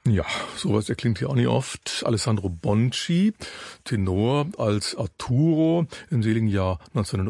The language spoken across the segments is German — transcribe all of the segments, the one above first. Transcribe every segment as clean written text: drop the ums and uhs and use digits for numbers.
Ja, sowas erklingt hier auch nicht oft. Alessandro Bonci, Tenor als Arturo im seligen Jahr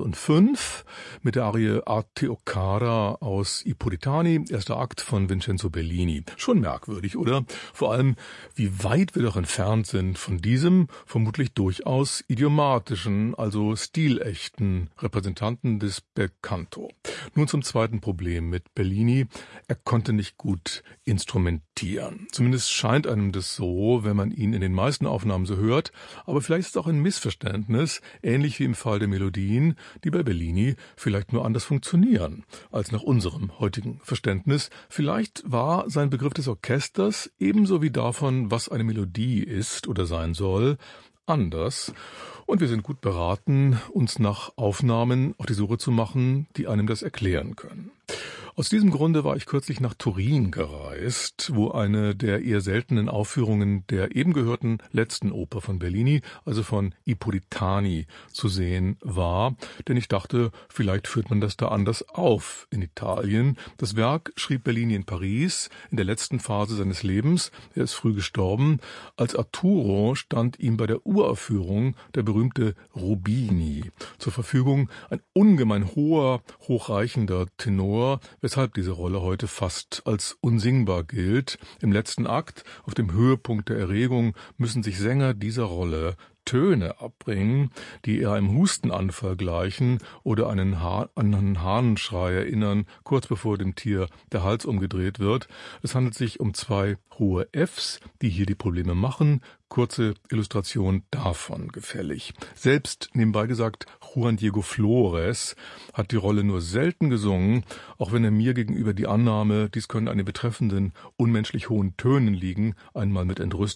1905 mit der Arie Arte o Cara aus I Puritani, erster Akt von Vincenzo Bellini. Schon merkwürdig, oder? Vor allem, wie weit wir doch entfernt sind von diesem vermutlich durchaus idiomatischen, also stilechten Repräsentanten des Belcanto. Nun zum zweiten Problem mit Bellini. Er konnte nicht gut instrumentieren. Zumindest scheint einem das so, wenn man ihn in den meisten Aufnahmen so hört, aber vielleicht ist es auch ein Missverständnis, ähnlich wie im Fall der Melodien, die bei Bellini vielleicht nur anders funktionieren als nach unserem heutigen Verständnis. Vielleicht war sein Begriff des Orchesters ebenso wie davon, was eine Melodie ist oder sein soll, anders. Und wir sind gut beraten, uns nach Aufnahmen auf die Suche zu machen, die einem das erklären können. Aus diesem Grunde war ich kürzlich nach Turin gereist, wo eine der eher seltenen Aufführungen der eben gehörten letzten Oper von Bellini, also von I Puritani, zu sehen war. Denn ich dachte, vielleicht führt man das da anders auf in Italien. Das Werk schrieb Bellini in Paris in der letzten Phase seines Lebens. Er ist früh gestorben. Als Arturo stand ihm bei der Uraufführung der berühmte Rubini zur Verfügung. Ein ungemein hoher, hochreichender Tenor, weshalb diese Rolle heute fast als unsingbar gilt. Im letzten Akt, auf dem Höhepunkt der Erregung, müssen sich Sänger dieser Rolle Töne abbringen, die eher einem Hustenanfall gleichen oder an einen Hahnenschrei erinnern, kurz bevor dem Tier der Hals umgedreht wird. Es handelt sich um zwei hohe Fs, die hier die Probleme machen. Kurze Illustration davon gefällig. Selbst, nebenbei gesagt, Juan Diego Flores hat die Rolle nur selten gesungen, auch wenn er mir gegenüber die Annahme, dies können an den betreffenden unmenschlich hohen Tönen liegen, einmal mit Entrüstung